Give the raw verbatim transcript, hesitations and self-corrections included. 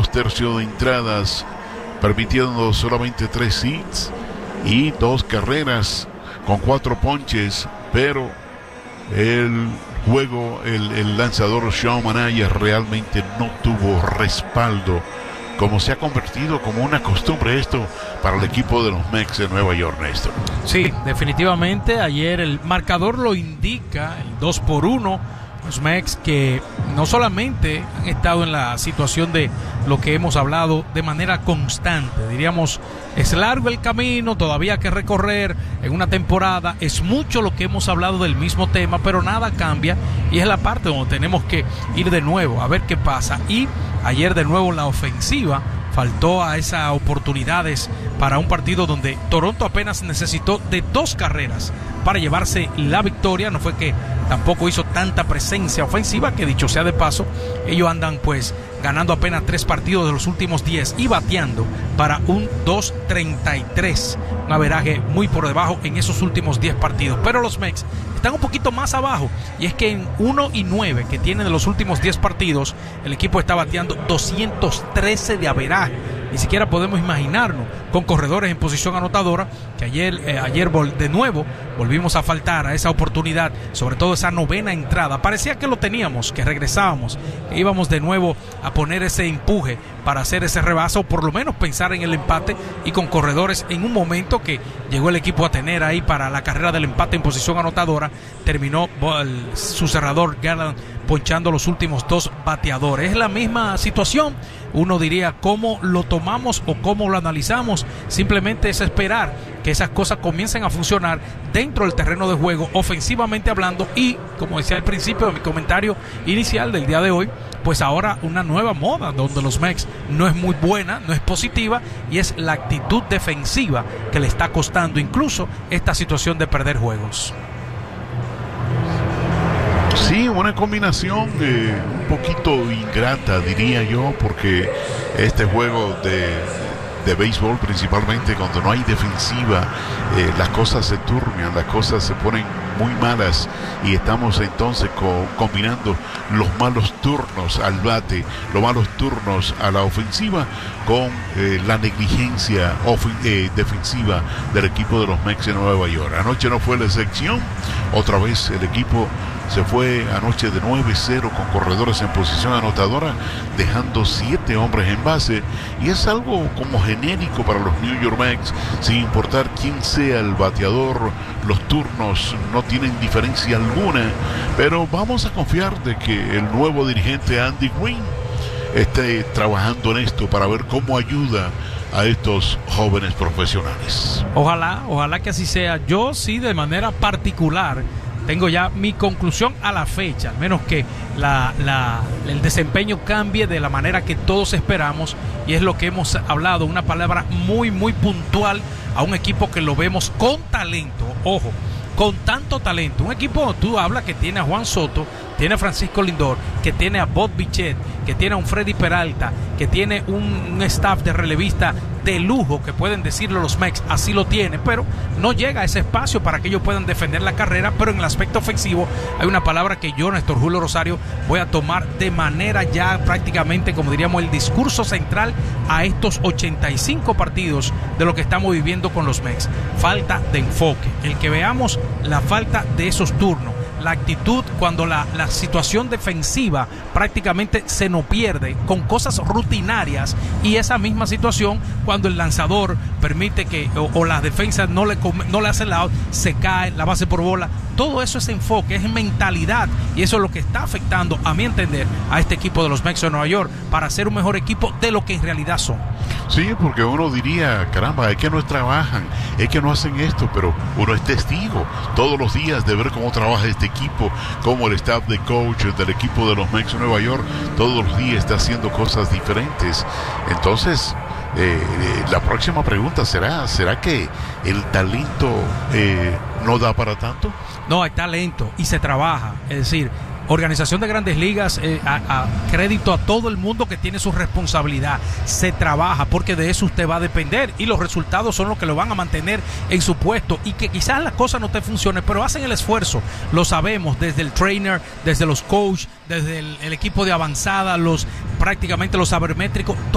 dos tercios de entradas, permitiendo solamente tres hits y dos carreras con cuatro ponches, pero el juego, el, el lanzador Sean Manaea realmente no tuvo respaldo, como se ha convertido como una costumbre esto para el equipo de los Mets de Nueva York, Néstor. Sí, definitivamente ayer el marcador lo indica, el dos por uno. Los Mets que no solamente han estado en la situación de lo que hemos hablado de manera constante, diríamos, es largo el camino, todavía hay que recorrer en una temporada, es mucho lo que hemos hablado del mismo tema, pero nada cambia y es la parte donde tenemos que ir de nuevo a ver qué pasa. Y ayer de nuevo la ofensiva faltó a esas oportunidades para un partido donde Toronto apenas necesitó de dos carreras para llevarse la victoria. No fue que tampoco hizo tanta presencia ofensiva, que dicho sea de paso, ellos andan pues ganando apenas tres partidos de los últimos diez y bateando para un dos treinta y tres, un averaje muy por debajo en esos últimos diez partidos. Pero los Mets están un poquito más abajo, y es que en uno y nueve que tienen de los últimos diez partidos, el equipo está bateando doscientos trece de averaje. Ni siquiera podemos imaginarnos con corredores en posición anotadora, que ayer, eh, ayer vol- de nuevo volvimos a faltar a esa oportunidad, sobre todo esa novena entrada. Parecía que lo teníamos, que regresábamos, que íbamos de nuevo a poner ese empuje para hacer ese rebase, o por lo menos pensar en el empate, y con corredores en un momento que llegó el equipo a tener ahí para la carrera del empate en posición anotadora, terminó el, su cerrador Garland ponchando los últimos dos bateadores. Es la misma situación. Uno diría cómo lo tomamos o cómo lo analizamos. Simplemente es esperar que esas cosas comiencen a funcionar dentro del terreno de juego, ofensivamente hablando, y como decía al principio de mi comentario inicial del día de hoy, pues ahora una nueva moda donde los Mets no es muy buena, no es positiva, y es la actitud defensiva que le está costando incluso esta situación de perder juegos. Sí, una combinación de un poquito ingrata, diría yo, porque este juego de, de béisbol, principalmente cuando no hay defensiva, eh, las cosas se turbian, las cosas se ponen muy malas, y estamos entonces co- combinando los malos turnos al bate, los malos turnos a la ofensiva con eh, la negligencia ofen- eh, defensiva del equipo de los Mets de Nueva York. Anoche no fue la excepción, otra vez el equipo se fue anoche de nueve cero con corredores en posición anotadora, dejando siete hombres en base, y es algo como genérico para los New York Mets, sin importar quién sea el bateador, los turnos no tienen diferencia alguna, pero vamos a confiar de que el nuevo dirigente Andy Green esté trabajando en esto para ver cómo ayuda a estos jóvenes profesionales. Ojalá, ojalá que así sea. Yo sí, de manera particular, tengo ya mi conclusión a la fecha, al menos que la, la, el desempeño cambie de la manera que todos esperamos, y es lo que hemos hablado, una palabra muy muy puntual a un equipo que lo vemos con talento, ojo, con tanto talento, un equipo, tú hablas que tiene a Juan Soto, tiene a Francisco Lindor, que tiene a Bob Bichette, que tiene a un Freddy Peralta, que tiene un, un staff de relevista de lujo, que pueden decirlo los Mets, así lo tiene, pero no llega a ese espacio para que ellos puedan defender la carrera. Pero en el aspecto ofensivo hay una palabra que yo, Néstor Julio Rosario, voy a tomar de manera ya prácticamente, como diríamos, el discurso central a estos ochenta y cinco partidos de lo que estamos viviendo con los Mets: falta de enfoque, el que veamos la falta de esos turnos, la actitud cuando la, la situación defensiva prácticamente se nos pierde con cosas rutinarias, y esa misma situación cuando el lanzador permite que o, o las defensas no le, no le hacen la out, se cae la base por bola. Todo eso es enfoque, es mentalidad, y eso es lo que está afectando, a mi entender, a este equipo de los Mets de Nueva York para ser un mejor equipo de lo que en realidad son. Sí, porque uno diría, caramba, es que no trabajan, es que no hacen esto, pero uno es testigo todos los días de ver cómo trabaja este equipo, cómo el staff de coach del equipo de los Mets de Nueva York todos los días está haciendo cosas diferentes. Entonces, eh, eh, la próxima pregunta será, ¿será que el talento eh, no da para tanto? No, hay talento y se trabaja, es decir, Organización de Grandes Ligas, eh, a, a crédito a todo el mundo que tiene su responsabilidad. Se trabaja, porque de eso usted va a depender, y los resultados son los que lo van a mantener en su puesto. Y que quizás las cosas no te funcionen, pero hacen el esfuerzo. Lo sabemos, desde el trainer, desde los coaches, desde el, el equipo de avanzada, los prácticamente los sabermétricos.